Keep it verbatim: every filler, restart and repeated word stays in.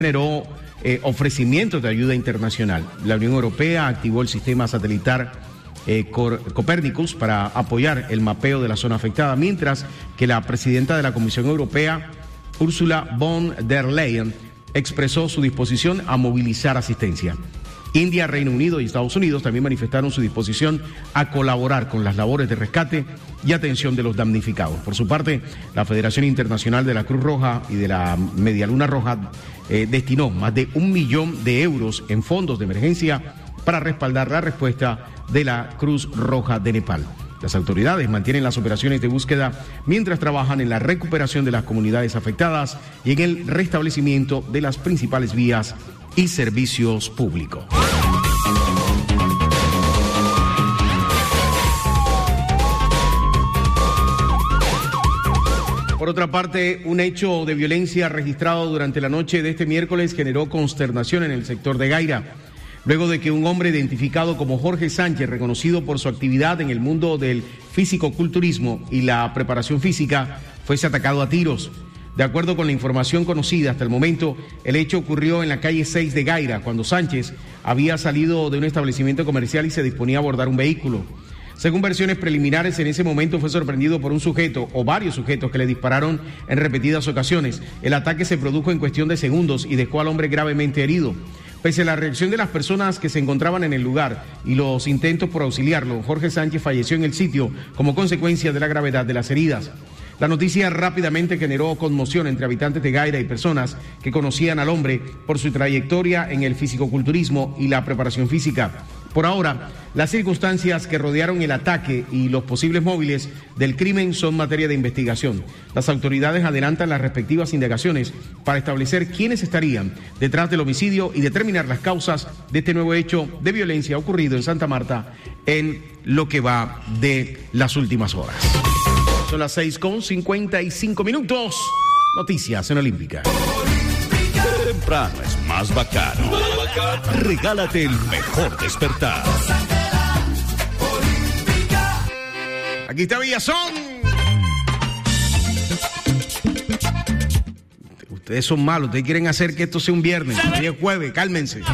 generó eh, ofrecimientos de ayuda internacional. La Unión Europea activó el sistema satelital eh, Copernicus para apoyar el mapeo de la zona afectada, mientras que la presidenta de la Comisión Europea, Ursula von der Leyen, expresó su disposición a movilizar asistencia. India, Reino Unido y Estados Unidos también manifestaron su disposición a colaborar con las labores de rescate y atención de los damnificados. Por su parte, la Federación Internacional de la Cruz Roja y de la Media Luna Roja eh, destinó más de un millón de euros en fondos de emergencia para respaldar la respuesta de la Cruz Roja de Nepal. Las autoridades mantienen las operaciones de búsqueda mientras trabajan en la recuperación de las comunidades afectadas y en el restablecimiento de las principales vías y servicios públicos. Por otra parte, un hecho de violencia registrado durante la noche de este miércoles generó consternación en el sector de Gaira, luego de que un hombre identificado como Jorge Sánchez, reconocido por su actividad en el mundo del físico-culturismo y la preparación física, fuese atacado a tiros. De acuerdo con la información conocida hasta el momento, el hecho ocurrió en la calle seis de Gaira, cuando Sánchez había salido de un establecimiento comercial y se disponía a abordar un vehículo. Según versiones preliminares, en ese momento fue sorprendido por un sujeto o varios sujetos que le dispararon en repetidas ocasiones. El ataque se produjo en cuestión de segundos y dejó al hombre gravemente herido. Pese a la reacción de las personas que se encontraban en el lugar y los intentos por auxiliarlo, Jorge Sánchez falleció en el sitio como consecuencia de la gravedad de las heridas. La noticia rápidamente generó conmoción entre habitantes de Gaira y personas que conocían al hombre por su trayectoria en el fisicoculturismo y la preparación física. Por ahora, las circunstancias que rodearon el ataque y los posibles móviles del crimen son materia de investigación. Las autoridades adelantan las respectivas indagaciones para establecer quiénes estarían detrás del homicidio y determinar las causas de este nuevo hecho de violencia ocurrido en Santa Marta en lo que va de las últimas horas. Son las seis con cincuenta y cinco minutos. Noticias en Olímpica. Temprano es más bacano. Regálate el mejor despertar. Aquí está Villazón. Ustedes son malos, ustedes quieren hacer que esto sea un viernes. Hoy es jueves, cálmense.